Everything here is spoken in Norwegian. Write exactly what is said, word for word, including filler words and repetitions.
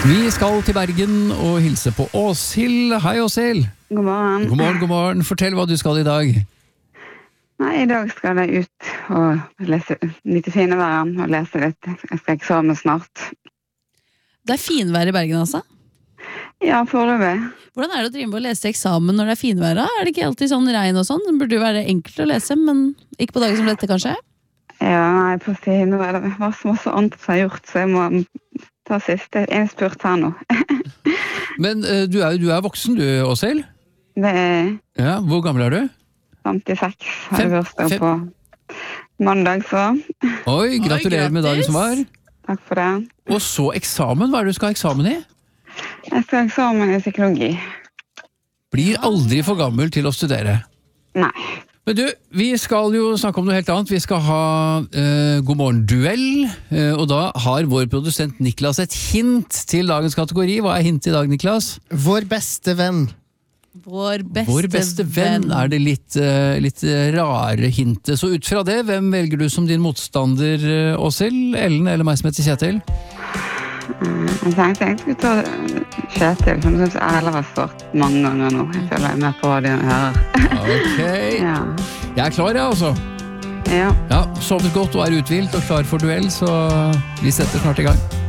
Vi skal til Bergen og hilse på Åshild. Hei Åshild. God morgen. God morgen, god morgen. Fortell hva du skal i dag. Nei, i dag skal jeg ut og lese litt fine væren og lese litt. Jeg skal eksamen snart. Det er finvær i Bergen, altså? Ja, foreløpig. Hvordan er det å drive med å lese eksamen når det er finvær? Da? Er det ikke alltid sånn regn og sånn? Det burde jo være enkelt å lese, men ikke på dager som dette, kanskje? Ja, nei, på å si, nå er det masse, masse annet som jeg har gjort, så jeg må ta siste innspurt her nå. Men uh, du, er, du er voksen du, Åshild? Det er Ja, hvor gammel er du? femtiseks, har Fem- jeg bursdag fem- på mandag, så Oi, gratulerer med dagen grattis. som var. takk for det. Og så eksamen, hva er det du skal ha eksamen i? Jeg skal ha eksamen i psykologi. Blir aldri for gammel til å studere. Nei. Men du, vi skal jo snakke om noe helt annet. Vi skal ha uh, God morgen-duell, uh, og da har vår produsent Niklas et hint til dagens kategori. Hva er hintet i dag, Niklas? Vår beste venn. Vår beste, Vår beste venn er det litt, uh, litt rare hintet. Så ut fra det, hvem velger du som din motstander, uh, Åshild? Ellen eller meg som heter Kjetil? Mm, Jeg tenkte jeg skulle ta Kjetil, som jeg synes Erle har svart mange ganger nå. Jeg føler jeg er med på radioen og hører. Ok, Ja. jeg er klar, ja, altså. Ja. Ja, sovet godt og er uthvilt og klar for duell, så vi setter snart i gang.